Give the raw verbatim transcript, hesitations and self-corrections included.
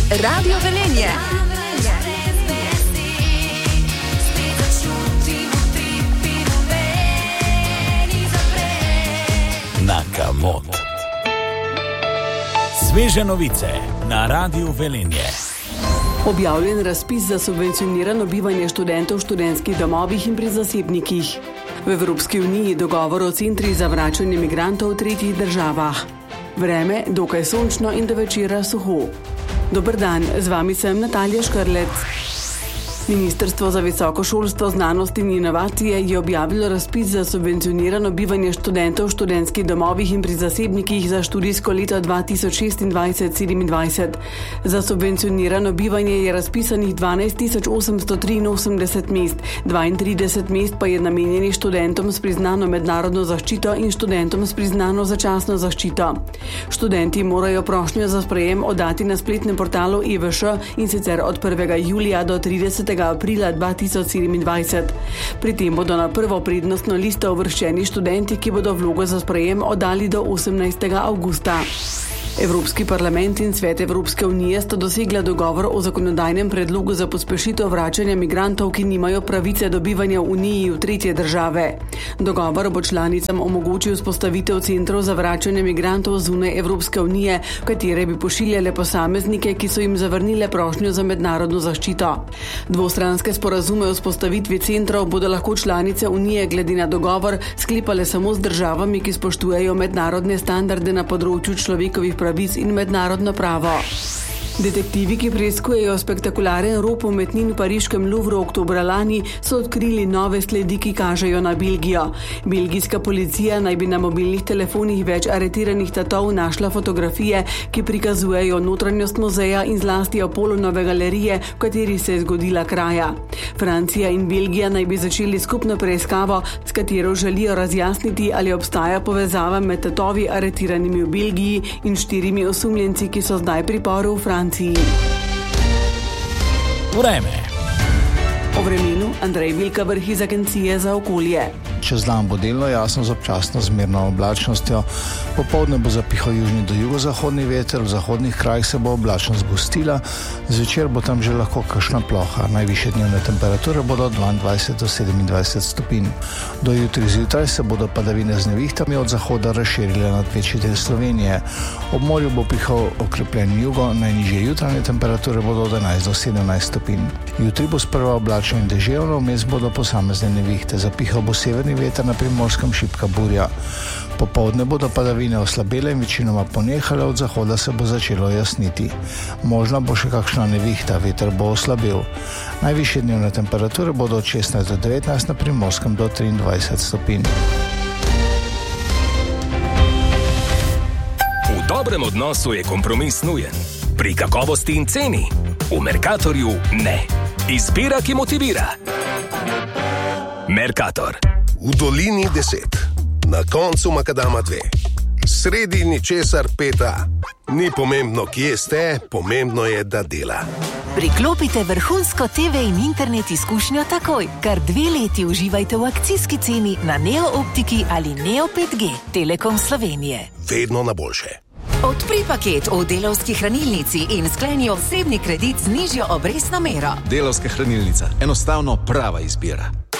Radio Velenje. Na Kamot. Sveže novice na Radiu Velenje. Objavljen razpis za subvencionirano bivanje študentov v študentskih domovih in pri zasebnikih. V Evropski uniji dogovor o centrih za vračanje migrantov v tretjih državah. Vreme dokaj sončno in do večera suho. Dober dan, z vami sem Natalija Škrlec. Ministrstvo za visoko šolstvo, znanost in inovacije je objavilo razpis za subvencionirano bivanje študentov v študentskih domovih in pri zasebnikih za študijsko leto dva tisoč šestindvajset sedemindvajset. Za subvencionirano bivanje je razpisanih dvanajst tisoč osemsto triinosemdeset mest, dvaintrideset mest pa je namenjenih študentom s priznano mednarodno zaščito in študentom s priznano začasno zaščito. Študenti morajo prošnjo za sprejem oddati na spletnem portalu E V Š in sicer od prvega julija do tridesetega aprila dva tisoč sedemindvajset. Pri tem bodo na prvo prednostno listo uvrščeni študenti, ki bodo vlogo za sprejem oddali do osemnajstega avgusta. Evropski parlament in Svet Evropske unije sta dosegla dogovor o zakonodajnem predlogu za pospešitev vračanja migrantov, ki nimajo pravice do bivanja v Uniji v tretje države. Dogovor bo članicam omogočil vzpostavitev centrov za vračanje migrantov zunaj Evropske unije, v katere bi pošiljale posameznike, ki so jim zavrnile prošnjo za mednarodno zaščito. Dvostranske sporazume o vzpostavitvi centrov bodo lahko članice Unije glede na dogovor sklepale samo z državami, ki spoštujejo mednarodne standarde na področju človekovih pravic pravic in mednarodno pravo. Detektivi, ki preiskujejo spektakularen rop umetnin v pariškem Louvru oktobra lani, so odkrili nove sledi, ki kažejo na Belgijo. Belgijska policija naj bi na mobilnih telefonih več aretiranih tatov našla fotografije, ki prikazujejo notranjost muzeja in zlasti Apolonove galerije, v kateri se je zgodila kraja. Francija in Belgija naj bi začeli skupno preiskavo, s katero želijo razjasniti, ali obstaja povezava med tatovi aretiranimi v Belgiji in štirimi osumljenci, ki so zdaj v priporu v Franciji. Vreme. O vremenu Andrej Vilka, vrh iz Agencije za okolje. Čez dan bo delno jasno z občasno zmerno oblačnostjo. Popoldne bo zapihal južni do jugozahodni veter, v zahodnih krajih se bo oblačnost gostila, zvečer bo tam že lahko kakšna ploha. Najvišje dnevne temperature bodo dvaindvajset do sedemindvajset stopinj. Do jutri zjutraj se bodo padavine z nevihtami od zahoda razširile nad večji del Slovenije. Ob morju bo pihal okrepljen jugo, najnižje jutranje temperature bodo od enajst do sedemnajst stopinj. Jutri bo sprva oblačno in deževno, vmes bodo posamezne nevihte, zapihal bo severni veter, na Primorskem šibka burja. Popoldne bodo padavine oslabele in večinoma ponehale, od zahoda se bo začelo jasniti. Možna bo še kakšna nevihta, veter bo oslabel. Najvišje dnevne temperature bodo od šestnajst do devetnajst, na Primorskem do triindvajset stopinj. V dobrem odnosu je kompromis nujen. Pri kakovosti in ceni v Mercatorju ne. Izbira, ki motivira. Mercator. V dolini deset, na koncu makadama dve, sredi ničesar peta. Ni pomembno, kje ste, pomembno je, da dela. Priklopite vrhunsko T V in internet izkušnjo takoj. Kar dve leti uživajte v akcijski ceni na Neo Optiki ali Neo pet G. Telekom Slovenije. Vedno na boljše. Odpri paket v Delavski hranilnici in skleni osebni kredit z nižjo obrestno mero. Delavska hranilnica. Enostavno prava izbira.